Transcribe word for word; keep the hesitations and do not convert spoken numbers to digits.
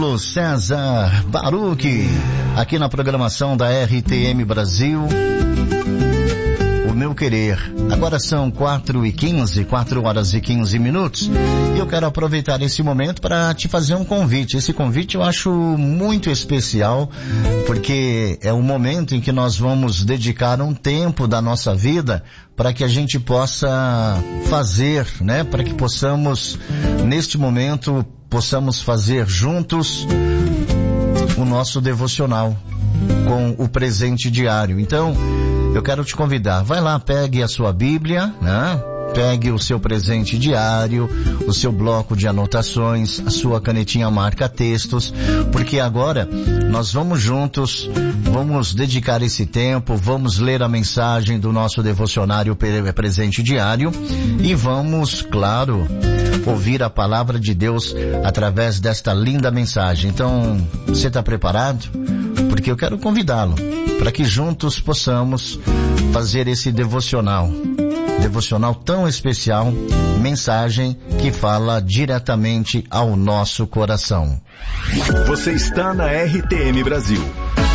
Paulo César Baruch, aqui na programação da R T M Brasil, O Meu Querer. Agora são quatro e quinze, quatro horas e quinze minutos, e eu quero aproveitar esse momento para te fazer um convite. Esse convite eu acho muito especial, porque é o momento em que nós vamos dedicar um tempo da nossa vida para que a gente possa fazer, né, para que possamos, neste momento, possamos fazer juntos o nosso devocional com o presente diário. Então, eu quero te convidar, vai lá, pegue a sua Bíblia, né? Pegue o seu presente diário, o seu bloco de anotações, a sua canetinha marca-textos, porque agora nós vamos juntos, vamos dedicar esse tempo, vamos ler a mensagem do nosso devocionário presente diário e vamos, claro, ouvir a palavra de Deus através desta linda mensagem. Então, você está preparado? Porque eu quero convidá-lo para que juntos possamos fazer esse devocional. Devocional tão especial, mensagem que fala diretamente ao nosso coração. Você está na R T M Brasil.